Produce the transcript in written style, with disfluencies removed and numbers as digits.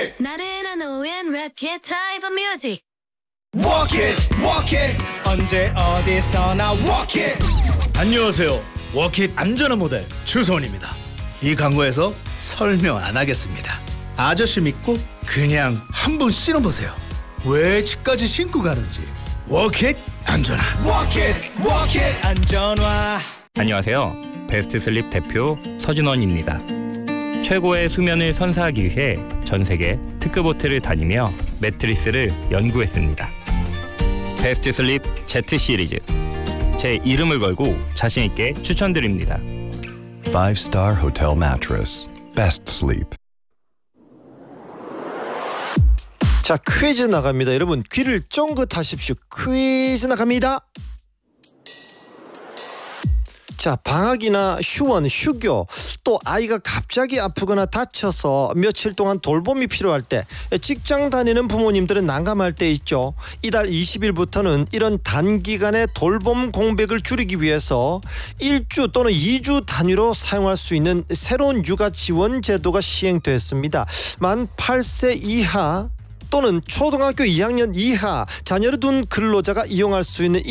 it. 나른한 오후엔 랩의 type of music. Walk it. 언제 어디서나 walk it. 안녕하세요. 워킷 안전한 모델 추성훈입니다. 이 광고에서 설명 안 하겠습니다. 아저씨 믿고 그냥 한번 신어보세요. 왜 집까지 신고 가는지. 워킷 안전한. Walk it. 안전화. 안녕하세요. 베스트 슬립 대표 서준원입니다. 최고의 수면을 선사하기 위해 전 세계 특급 호텔을 다니며 매트리스를 연구했습니다. 베스트 슬립 Z 시리즈. 제 이름을 걸고 자신 있게 추천드립니다. 5-star hotel mattress. Best sleep. 자, 퀴즈 나갑니다. 여러분 귀를 쫑긋하십시오. 퀴즈 나갑니다. 자, 방학이나 휴원, 휴교, 또 아이가 갑자기 아프거나 다쳐서 며칠 동안 돌봄이 필요할 때 직장 다니는 부모님들은 난감할 때 있죠. 이달 20일부터는 이런 단기간의 돌봄 공백을 줄이기 위해서 1주 또는 2주 단위로 사용할 수 있는 새로운 육아 지원 제도가 시행됐습니다. 만 8세 이하 또는 초등학교 2학년 이하 자녀를 둔 근로자가 이용할 수 있는